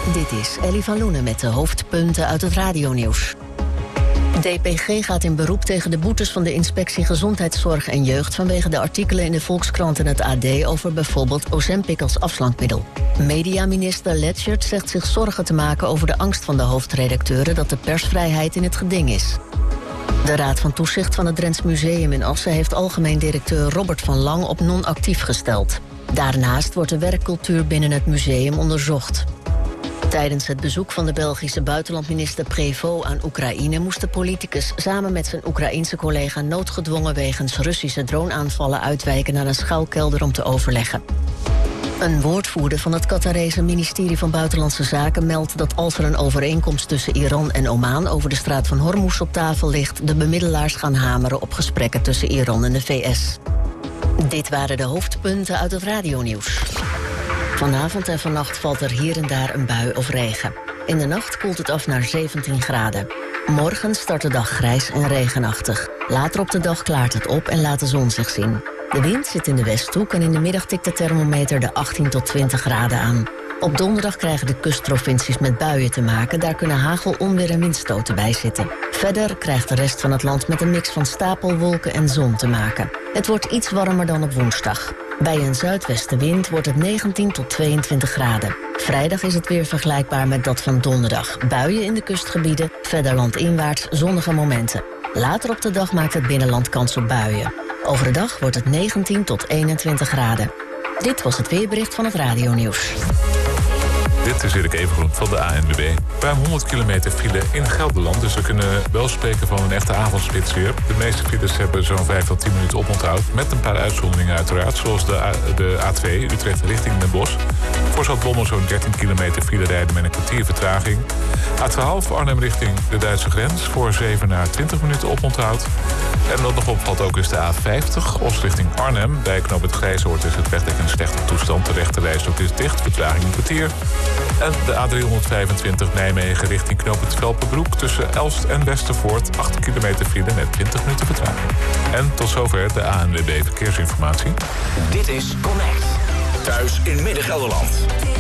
Dit is Ellie van Loenen met de hoofdpunten uit het radionieuws. DPG gaat in beroep tegen de boetes van de Inspectie Gezondheidszorg en Jeugd vanwege de artikelen in de Volkskrant en het AD over bijvoorbeeld Ozempic als afslankmiddel. Mediaminister Letchert zegt zich zorgen te maken over de angst van de hoofdredacteuren dat de persvrijheid in het geding is. De Raad van Toezicht van het Drents Museum in Assen heeft algemeen directeur Robert van Lang op non-actief gesteld. Daarnaast wordt de werkcultuur binnen het museum onderzocht. Tijdens het bezoek van de Belgische buitenlandminister Prévost aan Oekraïne moest de politicus samen met zijn Oekraïense collega noodgedwongen wegens Russische droneaanvallen uitwijken naar een schuilkelder om te overleggen. Een woordvoerder van het Qatarese ministerie van Buitenlandse Zaken meldt dat als er een overeenkomst tussen Iran en Oman over de straat van Hormuz op tafel ligt, de bemiddelaars gaan hameren op gesprekken tussen Iran en de VS. Dit waren de hoofdpunten uit het radionieuws. Vanavond en vannacht valt er hier en daar een bui of regen. In de nacht koelt het af naar 17 graden. Morgen start de dag grijs en regenachtig. Later op de dag klaart het op en laat de zon zich zien. De wind zit in de westhoek en in de middag tikt de thermometer de 18 tot 20 graden aan. Op donderdag krijgen de kustprovincies met buien te maken. Daar kunnen hagel, onweer en windstoten bij zitten. Verder krijgt de rest van het land met een mix van stapelwolken en zon te maken. Het wordt iets warmer dan op woensdag. Bij een zuidwestenwind wordt het 19 tot 22 graden. Vrijdag is het weer vergelijkbaar met dat van donderdag. Buien in de kustgebieden, verder landinwaarts zonnige momenten. Later op de dag maakt het binnenland kans op buien. Overdag wordt het 19 tot 21 graden. Dit was het weerbericht van het radionieuws. Dit is Erik Evengroen van de ANWB. Ruim 100 kilometer file in Gelderland, dus we kunnen wel spreken van een echte avondspits weer. De meeste files hebben zo'n 5 tot 10 minuten oponthoud, met een paar uitzonderingen uiteraard, zoals de A2 Utrecht richting Den Bosch. Voor Zaltbommel zo'n 13 kilometer file rijden met een kwartier vertraging. A12 Arnhem richting de Duitse grens, voor 7 naar 20 minuten oponthoud. En wat nog opvalt ook is de A50, Oost richting Arnhem. Bij knoop het Grijzoord is het wegdek in slechte toestand. De rechterrijstrook is dicht, vertraging een kwartier. En de A325 Nijmegen richting knoop het Velpenbroek tussen Elst en Westervoort. 8 kilometer file met 20 minuten vertraging. En tot zover de ANWB Verkeersinformatie. Dit is Connect. Thuis in Midden-Gelderland.